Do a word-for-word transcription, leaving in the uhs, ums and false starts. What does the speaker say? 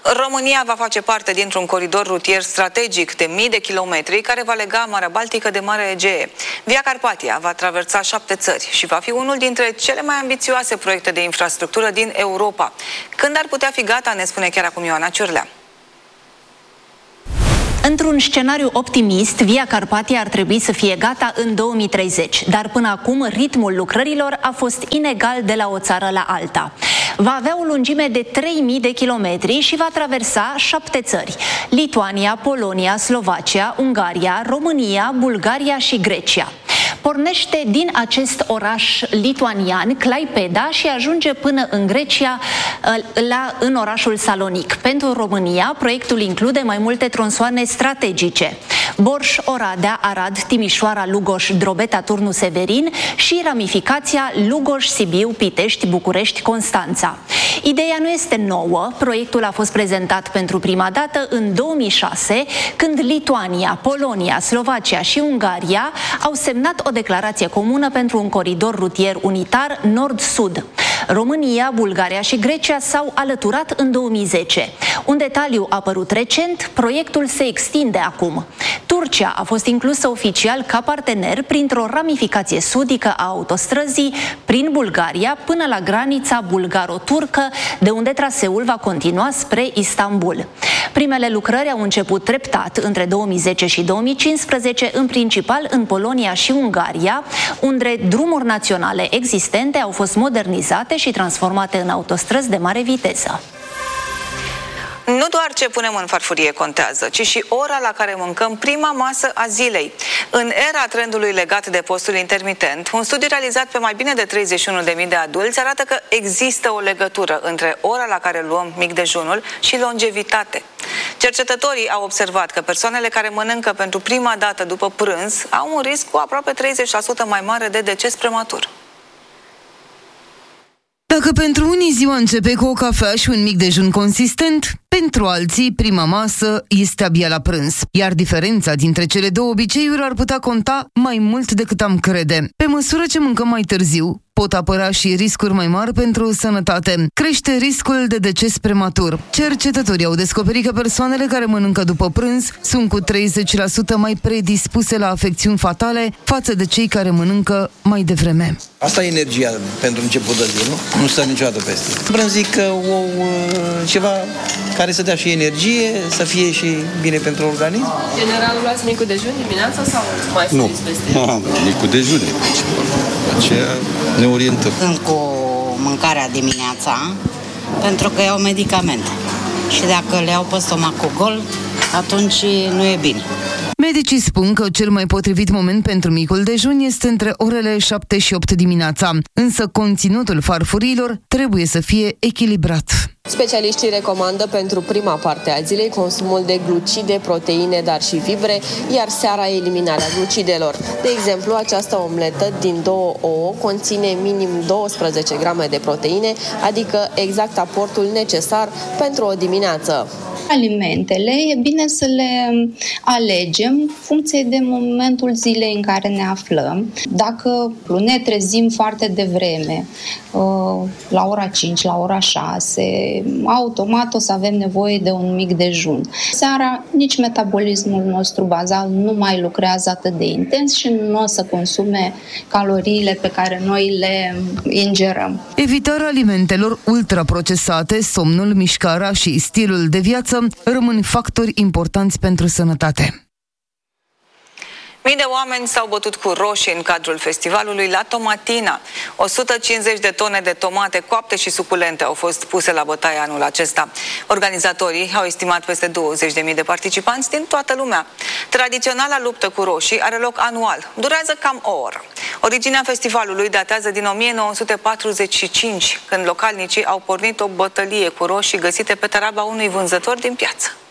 România va face parte dintr-un coridor rutier strategic de mii de kilometri care va lega Marea Baltică de Marea Egee. Via Carpathia va traversa șapte țări și va fi unul dintre cele mai ambițioase proiecte de infrastructură din Europa. Când ar putea fi gata, ne spune chiar acum Ioana Ciurlea. Într-un scenariu optimist, Via Carpathia ar trebui să fie gata în două mii treizeci, dar până acum ritmul lucrărilor a fost inegal de la o țară la alta. Va avea o lungime de trei mii de kilometri și va traversa șapte țări: Lituania, Polonia, Slovacia, Ungaria, România, Bulgaria și Grecia. Pornește din acest oraș lituanian, Klaipeda, și ajunge până în Grecia, la, în orașul Salonic. Pentru România, proiectul include mai multe tronsoane strategice: Borș, Oradea, Arad, Timișoara, Lugoș, Drobeta, Turnu Severin și ramificația Lugoș, Sibiu, Pitești, București, Constanța. Ideea nu este nouă, proiectul a fost prezentat pentru prima dată în două mii șase, când Lituania, Polonia, Slovacia și Ungaria au semnat o declarație comună pentru un coridor rutier unitar nord-sud. România, Bulgaria și Grecia s-au alăturat în două mii zece. Un detaliu apărut recent: proiectul se extinde acum. Turcia a fost inclusă oficial ca partener printr-o ramificație sudică a autostrăzii prin Bulgaria până la granița bulgaro-turcă, de unde traseul va continua spre Istanbul. Primele lucrări au început treptat între două mii zece și două mii cincisprezece, în principal în Polonia și Ungaria, unde drumuri naționale existente au fost modernizate și transformate în autostrăzi de mare viteză. Nu doar ce punem în farfurie contează, ci și ora la care mâncăm prima masă a zilei. În era trendului legat de postul intermitent, un studiu realizat pe mai bine de treizeci și unu de mii de adulți arată că există o legătură între ora la care luăm mic dejunul și longevitate. Cercetătorii au observat că persoanele care mănâncă pentru prima dată după prânz au un risc cu aproape treizeci la sută mai mare de deces prematur. Dacă pentru unii ziua începe cu o cafea și un mic dejun consistent, pentru alții prima masă este abia la prânz, iar diferența dintre cele două obiceiuri ar putea conta mai mult decât am crede. Pe măsură ce mâncăm mai târziu, pot apărea și riscuri mai mari pentru sănătate. Crește riscul de deces prematur. Cercetătorii au descoperit că persoanele care mănâncă după prânz sunt cu treizeci la sută mai predispuse la afecțiuni fatale față de cei care mănâncă mai devreme. Asta e energia pentru început de zi, nu? Nu stă niciodată peste. Vrem zic că o, ceva care să dea și energie, să fie și bine pentru organism. General, luați micul dejun dimineața sau mai săriți peste? Nu, micul dejun e principal. Aceea ne orientăm. Sunt cu mâncarea dimineața pentru că iau medicamente și dacă le iau pe stomacul gol, atunci nu e bine. Medicii spun că cel mai potrivit moment pentru micul dejun este între orele șapte și opt dimineața, însă conținutul farfuriilor trebuie să fie echilibrat. Specialiștii recomandă pentru prima parte a zilei consumul de glucide, proteine, dar și fibre, iar seara eliminarea glucidelor. De exemplu, această omletă din două ouă conține minim douăsprezece grame de proteine, adică exact aportul necesar pentru o dimineață. Alimentele e bine să le alegem în funcție de momentul zilei în care ne aflăm. Dacă ne trezim foarte devreme, la ora cinci, la ora șase, automat o să avem nevoie de un mic dejun. Seara, nici metabolismul nostru bazal nu mai lucrează atât de intens și nu o să consume caloriile pe care noi le ingerăm. Evitarea alimentelor ultraprocesate, somnul, mișcarea și stilul de viață rămân factori importanți pentru sănătate. Mii de oameni s-au bătut cu roșii în cadrul festivalului La Tomatina. o sută cincizeci de tone de tomate coapte și suculente au fost puse la bătaie anul acesta. Organizatorii au estimat peste douăzeci de mii de participanți din toată lumea. Tradiționala luptă cu roșii are loc anual. Durează cam o oră. Originea festivalului datează din o mie nouă sute patruzeci și cinci, când localnicii au pornit o bătălie cu roșii găsite pe taraba unui vânzător din piață.